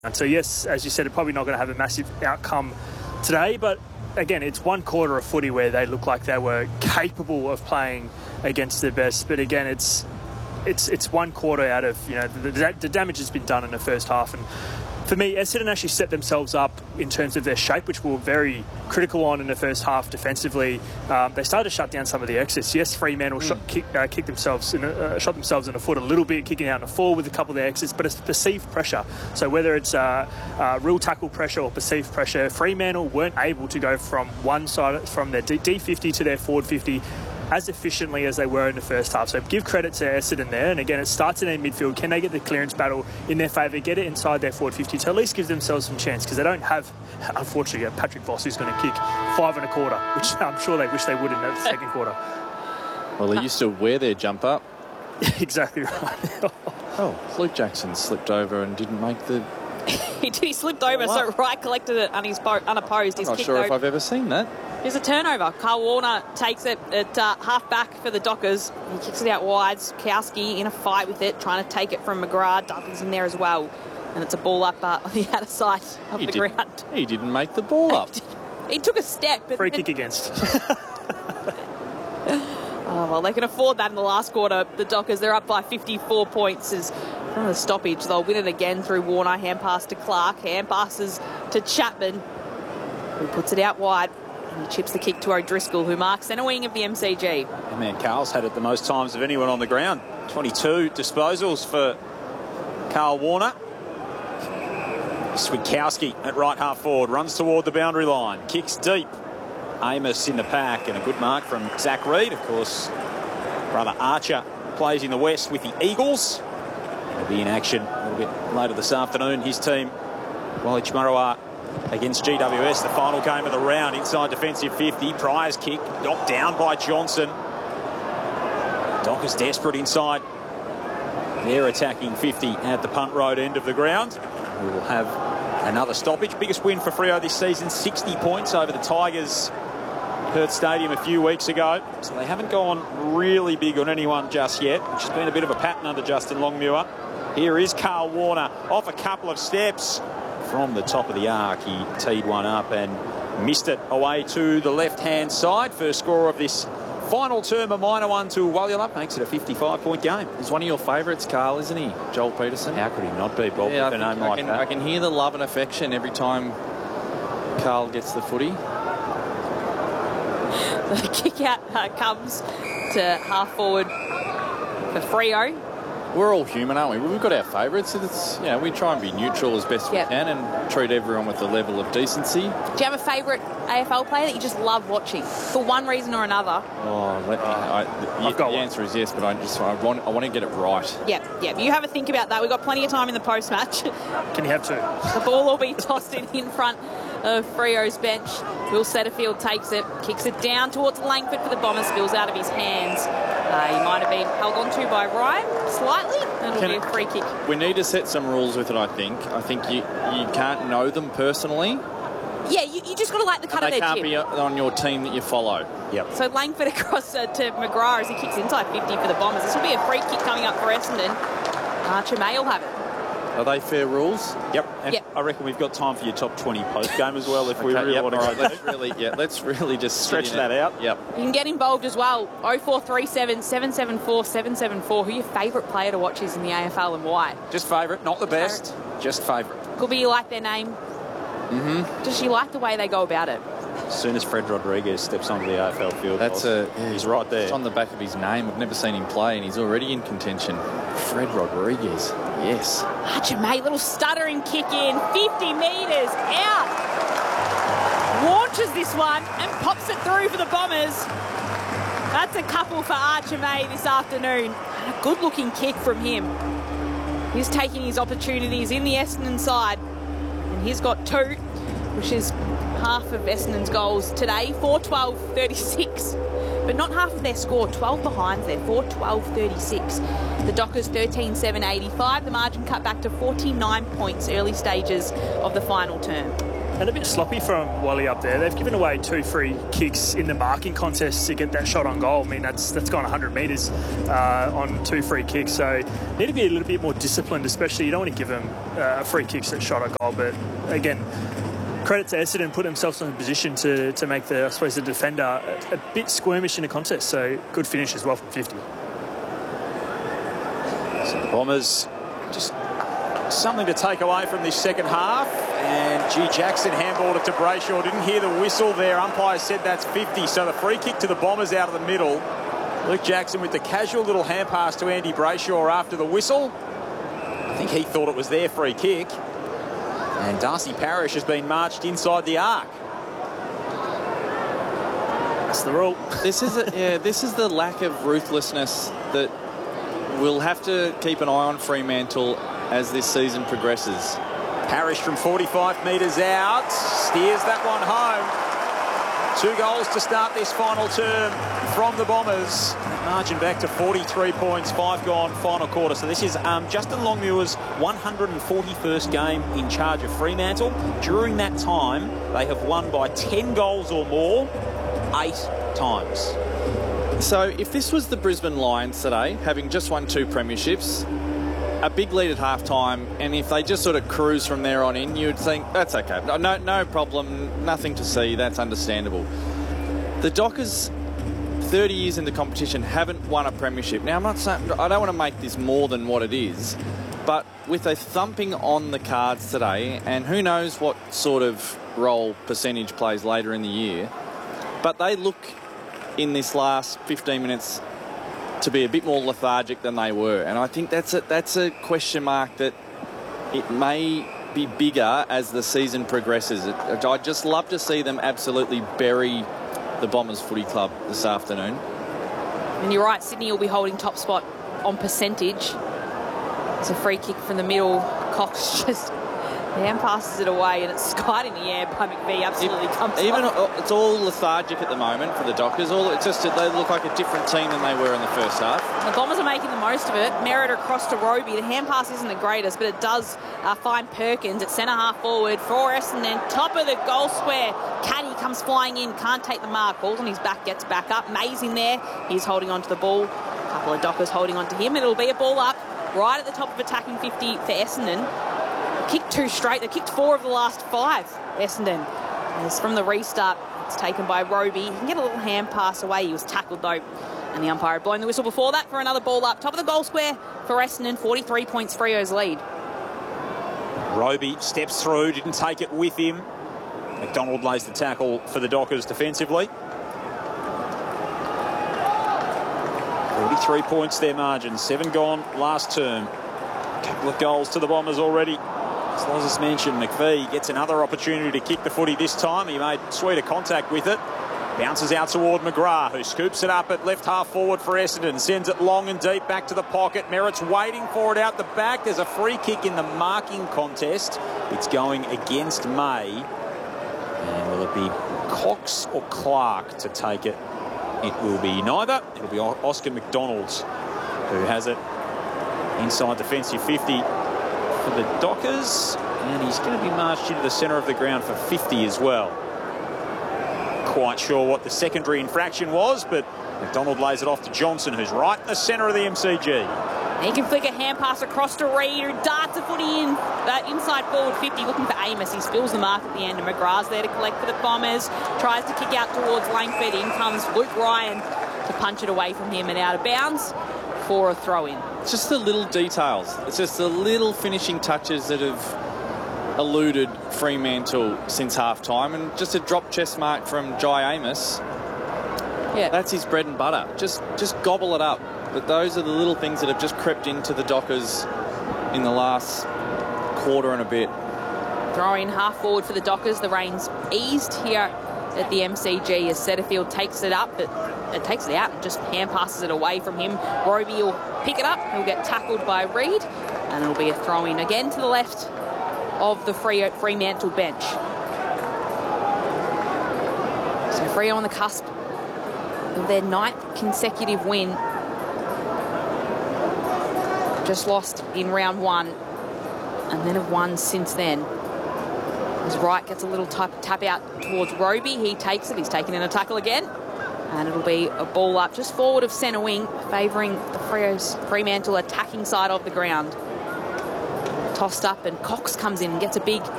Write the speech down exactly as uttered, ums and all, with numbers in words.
And so, yes, as you said, it's probably not going to have a massive outcome today, but again, it's one quarter of footy where they look like they were capable of playing against their best. But again, it's it's it's one quarter out of, you know, the, the damage has been done in the first half. And for me, Essendon actually set themselves up in terms of their shape, which we were very critical on in the first half defensively. Um, they started to shut down some of the exits. Yes, Fremantle mm. shot, kick, uh, kicked themselves in a, uh, shot themselves in the foot a little bit, kicking out in the four with a couple of their exits, but it's perceived pressure. So whether it's uh, uh, real tackle pressure or perceived pressure, Fremantle weren't able to go from one side, from their D fifty to their forward fifty, as efficiently as they were in the first half. So give credit to Essendon there. And again, it starts in their midfield. Can they get the clearance battle in their favour, get it inside their forward fifty to at least give themselves some chance? Because they don't have, unfortunately, a Patrick Voss who's going to kick five and a quarter, which I'm sure they wish they would in the second quarter. Well, they used to wear their jumper. Exactly right. Oh, Luke Jackson slipped over and didn't make the... he did. He slipped over, so Wright collected it unopposed. I'm not sure if I've ever seen that. There's a turnover. Carl Warner takes it at uh, half back for the Dockers. He kicks it out wide. Kowski in a fight with it, trying to take it from McGrath. Duncan's in there as well. And it's a ball up uh, on the outer side of he the did, ground. He didn't make the ball up. He took a step. But Free then... kick against. Oh, well, they can afford that in the last quarter. The Dockers, they're up by fifty-four points. As from the stoppage, they'll win it again through Warner. Hand pass to Clark. Hand passes to Chapman, who puts it out wide. And he chips the kick to O'Driscoll, who marks centre wing of the M C G. And man, Carl's had it the most times of anyone on the ground. twenty-two disposals for Carl Warner. Switkowski at right half forward, runs toward the boundary line, kicks deep. Amos in the pack, and a good mark from Zach Reid. Of course, brother Archer plays in the West with the Eagles. He'll be in action a little bit later this afternoon. His team, Wally Chimaroa, against G W S, the final game of the round, inside defensive fifty. Pryor's kick knocked down by Johnson. Dockers desperate inside. They're attacking fifty at the Punt Road end of the ground. We will have another stoppage. Biggest win for Freo this season, sixty points over the Tigers, Perth Stadium a few weeks ago. So they haven't gone really big on anyone just yet, which has been a bit of a pattern under Justin Longmuir. Here is Carl Warner off a couple of steps from the top of the arc. He teed one up and missed it away to the left-hand side. First scorer of this final term, a minor one to Wallula, makes it a fifty-five point game. He's one of your favourites, Carl, isn't he? Joel Peterson. How could he not be, Bob, yeah, with a name I like can, that? I can hear the love and affection every time Carl gets the footy. The kick out uh, comes to half forward for Freo. We're all human, aren't we? We've got our favourites. It's, you know, we try and be neutral as best yep. we can and treat everyone with a level of decency. Do you have a favourite A F L player that you just love watching for one reason or another? Oh, let me, I, the, I've got the one. answer is yes, but I just I want I want to get it right. Yep, yep. You have a think about that. We've got plenty of time in the post-match. Can you have two? The ball will be tossed in in front of Freo's bench. Will Setterfield takes it, kicks it down towards Langford for the Bombers, spills out of his hands. Uh, he might have been held onto by Ryan slightly, and it'll be a free kick. We need to set some rules with it, I think. I think you, you can't know them personally. Yeah, you, you just got to like the cut and of their they can't chip. be on your team that you follow. Yep. So Langford across uh, to McGrath as he kicks inside fifty for the Bombers. This will be a free kick coming up for Essendon. Archer May will have it. Are they fair rules? Yep. And yep. I reckon we've got time for your top twenty post game as well if okay, we really yep, want to right, go let's really, yeah, let's really just stretch that out. Yep. You can get involved as well. oh four three seven, seven seven four, seven seven four. Who your favourite player to watch is in the A F L and why? Just favourite, not the Just best. Favourite. Just favourite. Could be you like their name. Mm-hmm. Just you like the way they go about it. As soon as Fred Rodriguez steps onto the A F L field, that's a yeah, he's right there. It's on the back of his name. I've never seen him play, and he's already in contention. Fred Rodriguez, yes. Archer May, little stuttering kick in, fifty metres out. Launches this one and pops it through for the Bombers. That's a couple for Archer May this afternoon. And a good-looking kick from him. He's taking his opportunities in the Essendon side, and he's got two, which is half of Essendon's goals today, four twelve thirty-six. But not half of their score, twelve behinds there, four twelve thirty-six. The Dockers thirteen seven eighty-five. The margin cut back to forty-nine points, early stages of the final term. and a bit sloppy from Wally up there. They've given away two free kicks in the marking contest to get that shot on goal. I mean, that's that's gone one hundred metres uh, on two free kicks. So need to be a little bit more disciplined, especially you don't want to give them uh, free kicks that shot on goal. But again, credit to Essendon, put themselves in a position to, to make the, I suppose, the defender a, a bit squirmish in the contest. So good finish as well from fifty. So the Bombers just something to take away from this second half. And G. Jackson handballed it to Brayshaw. Didn't hear the whistle there. Umpire said that's fifty. So the free kick to the Bombers out of the middle. Luke Jackson with the casual little hand pass to Andy Brayshaw after the whistle. I think he thought it was their free kick. And Darcy Parish has been marched inside the arc. That's the rule. This is a, yeah. This is the lack of ruthlessness that we'll have to keep an eye on Fremantle as this season progresses. Parish from forty-five metres out steers that one home. Two goals to start this final term from the Bombers. Margin back to forty-three points, five gone, final quarter. So this is um, Justin Longmuir's one hundred forty-first game in charge of Fremantle. During that time, they have won by ten goals or more, eight times. So if this was the Brisbane Lions today, having just won two premierships, a big lead at half-time, and if they just sort of cruise from there on in, you'd think, that's okay. No, no problem, nothing to see, that's understandable. The Dockers, thirty years in the competition, haven't won a premiership. Now, I'm not saying, I don't want to make this more than what it is, but with a thumping on the cards today, and who knows what sort of role percentage plays later in the year, but they look in this last fifteen minutes to be a bit more lethargic than they were. And I think that's a, that's a question mark that it may be bigger as the season progresses. It, I'd just love to see them absolutely bury the Bombers Footy Club this afternoon. And you're right, Sydney will be holding top spot on percentage. It's a free kick from the middle. Cox just hand passes it away, and it's skied in the air by McVie. Absolutely it, comes even off. It's all lethargic at the moment for the Dockers. All it's just they look like a different team than they were in the first half. The Bombers are making the most of it. Merritt across to Roby. The hand pass isn't the greatest, but it does uh, find Perkins at centre half forward for Essendon. Top of the goal square. Caddy comes flying in, can't take the mark. Balls on his back, gets back up. Mays in there. He's holding on to the ball. A couple of Dockers holding on to him. It'll be a ball up right at the top of attacking fifty for Essendon. Kicked two straight. They kicked four of the last five, Essendon. And it's from the restart. It's taken by Roby. He can get a little hand pass away. He was tackled, though. And the umpire had blown the whistle before that for another ball up. Top of the goal square for Essendon. forty-three points, Freo's lead. Roby steps through, didn't take it with him. McDonald lays the tackle for the Dockers defensively. forty-three points their margin. Seven gone last term. A couple of goals to the Bombers already. As Loz mentioned, McVie gets another opportunity to kick the footy this time. He made sweeter contact with it. Bounces out toward McGrath, who scoops it up at left half forward for Essendon. Sends it long and deep back to the pocket. Merritt's waiting for it out the back. There's a free kick in the marking contest. It's going against May. And will it be Cox or Clark to take it? It will be neither. It'll be Oscar McDonald who has it inside defensive fifty for the Dockers. And he's going to be marched into the centre of the ground for fifty as well. Quite sure what the secondary infraction was, but McDonald lays it off to Johnson, who's right in the centre of the M C G. He can flick a hand pass across to Reid, who darts a footy in, uh, inside forward fifty, looking for Amos. He spills the mark at the end, and McGrath's there to collect for the Bombers. Tries to kick out towards Langford. In comes Luke Ryan to punch it away from him and out of bounds for a throw-in. It's just the little details. It's just the little finishing touches that have eluded Fremantle since half-time. And just a drop chest mark from Jai Amos. Yeah. That's his bread and butter. Just, just gobble it up. But those are the little things that have just crept into the Dockers in the last quarter and a bit. Throwing half forward for the Dockers. The rain's eased here at the M C G as Setterfield takes it up, but it takes it out and just hand passes it away from him. Roby will pick it up. He'll get tackled by Reid, and it'll be a throw-in again to the left of the Fremantle bench. So Freo on the cusp of their ninth consecutive win. Just lost in round one and then have won since then. The His right gets a little tap, tap out towards Roby. He takes it. He's taken in a tackle again. And it'll be a ball up just forward of centre wing, favouring the Freo's Fremantle attacking side of the ground. Tossed up, and Cox comes in and gets a big